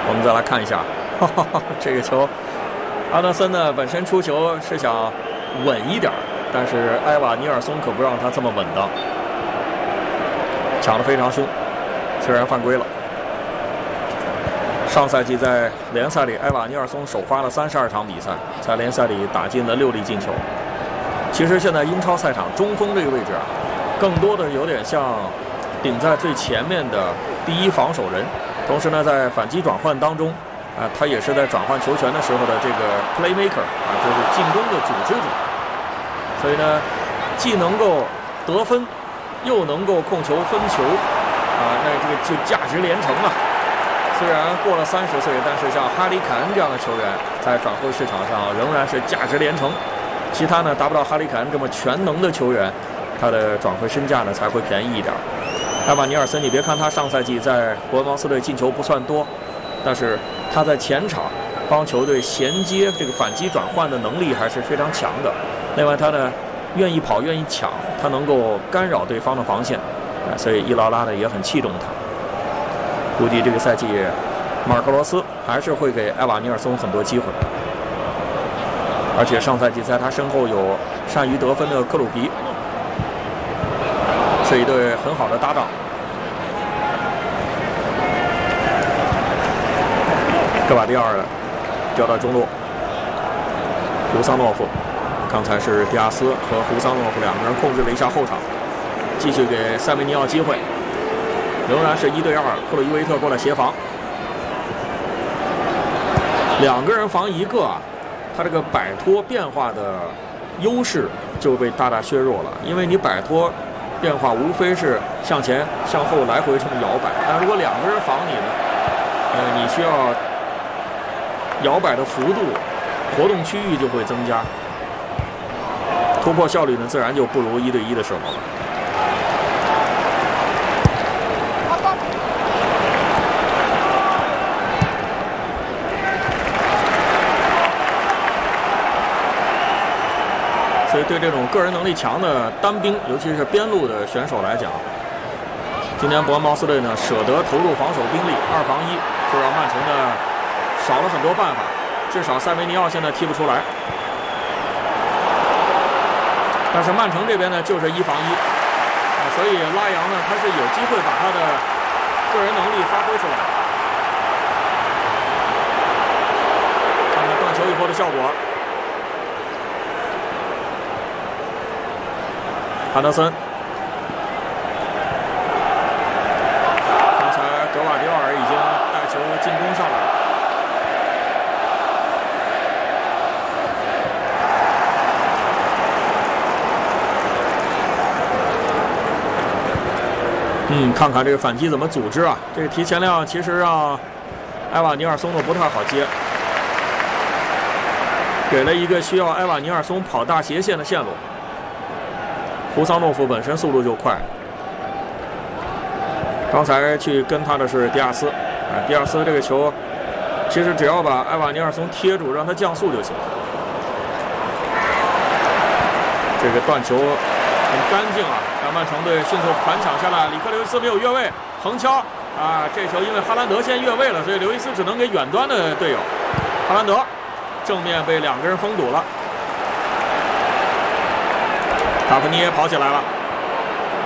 我们再来看一下，这个球，安德森呢本身出球是想稳一点，但是埃瓦尼尔松可不让他这么稳当，抢得非常凶，虽然犯规了。上赛季在联赛里，埃瓦尼尔松首发了32场比赛，在联赛里打进了6粒进球。其实现在英超赛场中锋这个位置啊，更多的有点像顶在最前面的第一防守人，同时呢，在反击转换当中，他也是在转换球权的时候的这个 playmaker 啊，就是进攻的组织者。所以呢，既能够得分，又能够控球分球，那这个就价值连城啊。虽然过了30岁，但是像哈里凯恩这样的球员，在转会市场上仍然是价值连城。其他呢达不到哈里凯恩这么全能的球员，他的转会身价呢才会便宜一点。埃瓦尼尔森，你别看他上赛季在伯恩茅斯队进球不算多，但是他在前场帮球队衔接这个反击转换的能力还是非常强的。另外他呢愿意跑愿意抢，他能够干扰对方的防线，所以伊劳拉呢也很器重他。估计这个赛季马尔科罗斯还是会给埃瓦尼尔松很多机会。而且上赛季在他身后有善于得分的克鲁皮，是一对很好的搭档。戈瓦迪奥尔掉到中路，胡桑诺夫，刚才是迪亚斯和胡桑诺夫两个人控制了一下后场，继续给塞梅尼奥机会，仍然是1对2，克洛伊维特过来协防，两个人防一个啊。他这个摆脱变化的优势就被大大削弱了，因为你摆脱变化无非是向前向后来回这么摇摆，但如果两个人防你呢，你需要摇摆的幅度、活动区域就会增加，突破效率呢自然就不如1对1的时候了。所以对这种个人能力强的单兵，尤其是边路的选手来讲，今年伯恩茅斯队呢舍得投入防守兵力2防1，就让曼城呢少了很多办法。至少塞维尼奥现在踢不出来，但是曼城这边呢就是1防1，所以拉扬呢他是有机会把他的个人能力发挥出来。看看断球以后的效果。安德森，刚才格瓦迪奥尔已经带球进攻上来了。看看这个反击怎么组织啊？这个提前量其实让埃瓦尼尔松的不太好接，给了一个需要埃瓦尼尔松跑大斜线的线路。胡桑诺夫本身速度就快，刚才去跟他的是迪亚斯，迪亚斯这个球其实只要把埃瓦尼尔松贴住，让他降速就行。这个断球很干净啊，让曼城队迅速反抢下来。里克刘易斯没有越位，横敲啊！这球因为哈兰德先越位了，所以刘易斯只能给远端的队友。哈兰德正面被2个人封堵了。卡夫尼也跑起来了。